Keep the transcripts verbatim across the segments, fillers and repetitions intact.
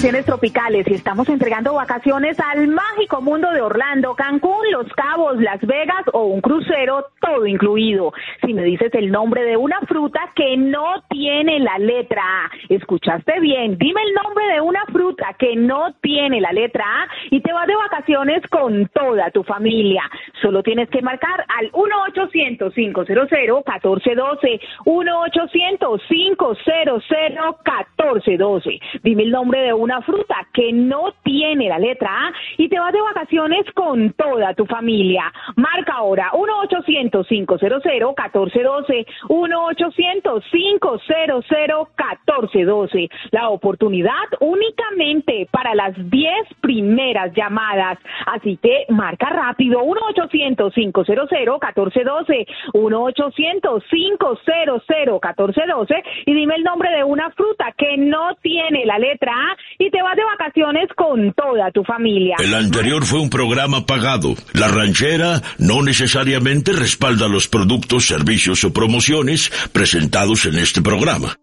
vacaciones tropicales y estamos entregando vacaciones al mágico mundo de Orlando, Cancún, Los Cabos, Las Vegas o un crucero, todo incluido. Si me dices el nombre de una fruta que no tiene la letra A, escuchaste bien, dime el nombre de una fruta que no tiene la letra A y te vas de vacaciones con toda tu familia. Solo tienes que marcar al uno ochocientos, cinco cero cero, uno cuatro uno dos, uno ochocientos, cinco cero cero, uno cuatro uno dos. Dime el nombre de una fruta que no tiene la letra A y te vas de vacaciones con toda tu familia. Marca ahora uno ochocientos, cinco cero cero, uno cuatro uno dos, uno ochocientos, cinco cero cero, uno cuatro uno dos. La oportunidad únicamente para las diez primeras llamadas. Así que marca rápido uno ochocientos, cinco cero cero, uno cuatro uno dos, uno ochocientos, cinco cero cero, uno cuatro uno dos y dime el nombre de una fruta que no tiene la letra A y te vas de vacaciones con toda tu familia. El anterior fue un programa pagado. La Ranchera no necesariamente respalda los productos, servicios o promociones presentados en este programa.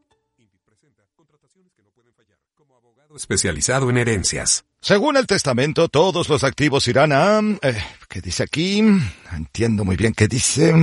Especializado en herencias. Según el testamento, todos los activos irán a... Eh, ¿Qué dice aquí? No entiendo muy bien qué dice.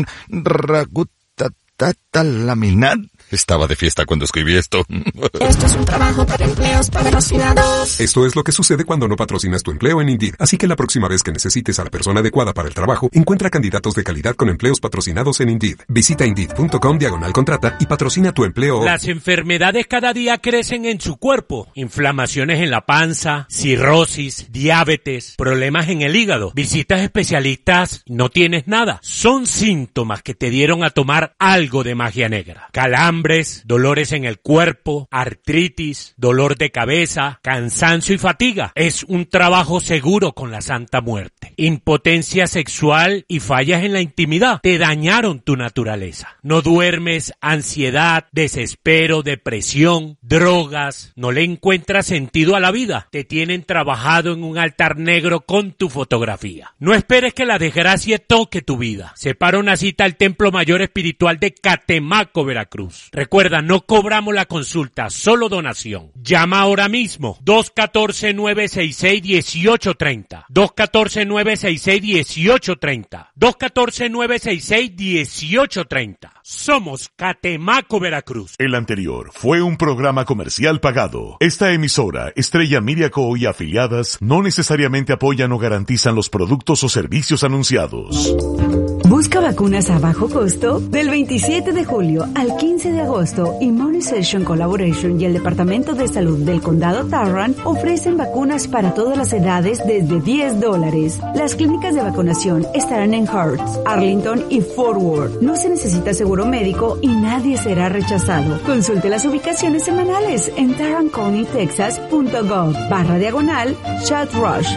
Ragutatalaminat. Estaba de fiesta cuando escribí esto. Esto es un trabajo para empleos patrocinados. Esto es lo que sucede cuando no patrocinas tu empleo en Indeed. Así que la próxima vez que necesites a la persona adecuada para el trabajo, encuentra candidatos de calidad con empleos patrocinados en Indeed. Visita Indeed.com diagonal contrata y patrocina tu empleo. Las enfermedades cada día crecen en su cuerpo. Inflamaciones en la panza, cirrosis, diabetes, problemas en el hígado. Visitas especialistas, no tienes nada. Son síntomas que te dieron a tomar algo de magia negra. Calambres, dolores en el cuerpo, artritis, dolor de cabeza, cansancio y fatiga. Es un trabajo seguro con la Santa Muerte. Impotencia sexual y fallas en la intimidad te dañaron tu naturaleza. No duermes, ansiedad, desespero, depresión, drogas. No le encuentras sentido a la vida. Te tienen trabajado en un altar negro con tu fotografía. No esperes que la desgracia toque tu vida. Separa una cita al Templo Mayor Espiritual de Catemaco, Veracruz. Recuerda, no cobramos la consulta, solo donación. Llama ahora mismo, dos uno cuatro, nueve seis seis, uno ocho tres cero. dos uno cuatro, nueve seis seis, uno ocho tres cero. dos uno cuatro, nueve seis seis, uno ocho tres cero. Somos Catemaco, Veracruz. El anterior fue un programa comercial pagado. Esta emisora, Estrella Miriaco y afiliadas, no necesariamente apoyan o garantizan los productos o servicios anunciados. Busca vacunas a bajo costo. Del veintisiete de julio al quince de agosto, Immunization Collaboration y el Departamento de Salud del Condado Tarrant ofrecen vacunas para todas las edades desde diez dólares. Las clínicas de vacunación estarán en Hertz, Arlington y Fort Worth. No se necesita seguro médico y nadie será rechazado. Consulte las ubicaciones semanales en tarrant county texas punto gov barra diagonal chat rush.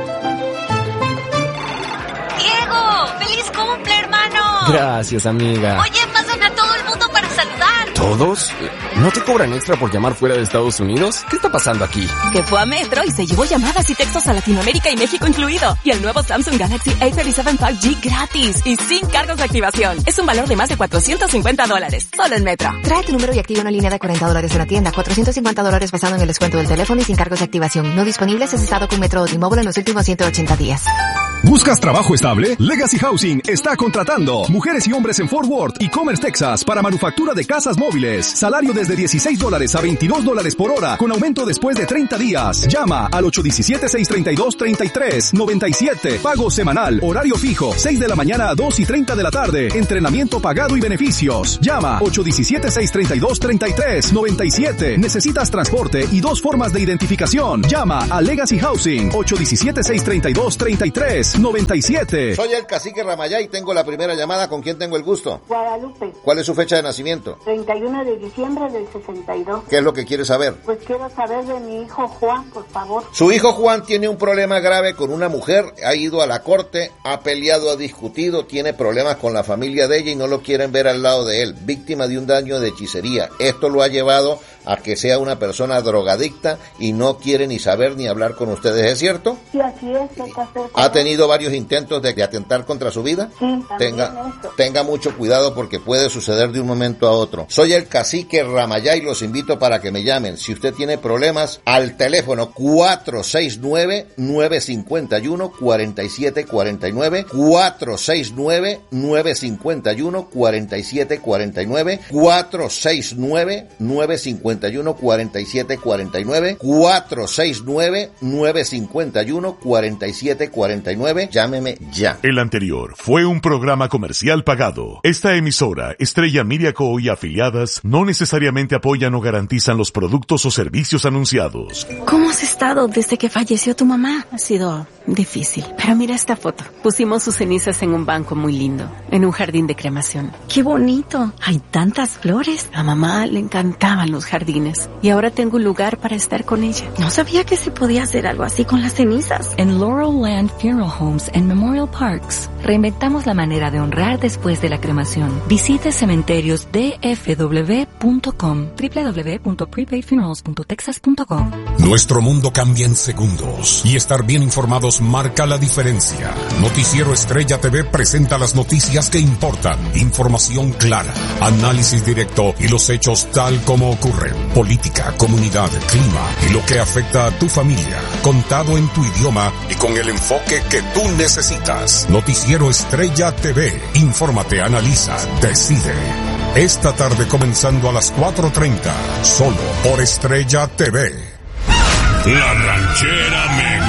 ¡Feliz cumple, hermano! Gracias, amiga. Oye, pasan a todo el mundo para saludar. ¿Todos? ¿No te cobran extra por llamar fuera de Estados Unidos? ¿Qué está pasando aquí? Que fue a Metro y se llevó llamadas y textos a Latinoamérica y México incluido. Y el nuevo Samsung Galaxy A treinta y siete cinco G gratis y sin cargos de activación. Es un valor de más de cuatrocientos cincuenta dólares. Solo en Metro. Trae tu número y activa una línea de cuarenta dólares en la tienda. cuatrocientos cincuenta dólares basado en el descuento del teléfono y sin cargos de activación. No disponible si has estado con Metro o T-Mobile en los últimos ciento ochenta días. ¿Buscas trabajo estable? Legacy Housing está contratando mujeres y hombres en Fort Worth y Commerce, Texas, para manufactura de casas móviles. Salario desde dieciséis dólares a veintidós dólares por hora, con aumento después de treinta días. Llama al ocho uno siete, seis tres dos, tres tres nueve siete. Pago semanal, horario fijo, seis de la mañana a dos y treinta de la tarde. Entrenamiento pagado y beneficios. Llama ocho uno siete, seis tres dos, tres tres nueve siete. ¿Necesitas transporte y dos formas de identificación? Llama a Legacy Housing ocho uno siete, seis tres dos, tres tres noventa y siete. Soy el cacique Ramayá y tengo la primera llamada. ¿Con quién tengo el gusto? Guadalupe. ¿Cuál es su fecha de nacimiento? treinta y uno de diciembre del sesenta y dos. ¿Qué es lo que quiere saber? Pues quiero saber de mi hijo Juan, por favor. Su hijo Juan tiene un problema grave con una mujer, ha ido a la corte, ha peleado, ha discutido, tiene problemas con la familia de ella y no lo quieren ver al lado de él, víctima de un daño de hechicería. Esto lo ha llevado a que sea una persona drogadicta y no quiere ni saber ni hablar con ustedes, ¿es cierto? Sí, así es. ¿Qué hay que hacer? ¿Ha tenido varios intentos de, de atentar contra su vida? Sí, también tenga, eso. tenga mucho cuidado porque puede suceder de un momento a otro. Soy el cacique Ramayá y los invito para que me llamen. Si usted tiene problemas, al teléfono cuatro seis nueve, nueve cinco uno, cuatro siete cuatro nueve, cuatro seis nueve, nueve cinco uno, cuatro siete cuatro nueve, cuatro seis nueve, nueve cinco uno, cuatro siete cuatro nueve, cuatro seis nueve, nueve cinco uno, cuatro siete cuatro nueve. Llámeme ya. El anterior fue un programa comercial pagado. Esta emisora, Estrella Miriaco y afiliadas, no necesariamente apoyan o garantizan los productos o servicios anunciados. ¿Cómo has estado desde que falleció tu mamá? Ha sido difícil. Pero mira esta foto. Pusimos sus cenizas en un banco muy lindo, en un jardín de cremación. ¡Qué bonito! Hay tantas flores. A mamá le encantaban los jardines. Y ahora tengo un lugar para estar con ella. No sabía que se podía hacer algo así con las cenizas. En Laurel Land Funeral Homes and Memorial Parks, reinventamos la manera de honrar después de la cremación. Visite cementerios d f w punto com, w w w punto prepaid funerals punto texas punto com. Nuestro mundo cambia en segundos y estar bien informados marca la diferencia. Noticiero Estrella T V presenta las noticias que importan, información clara, análisis directo y los hechos tal como ocurren. Política, comunidad, clima y lo que afecta a tu familia, contado en tu idioma y con el enfoque que tú necesitas. Noticiero Estrella T V. Infórmate, analiza, decide. Esta tarde comenzando a las cuatro treinta, solo por Estrella T V. La ranchera me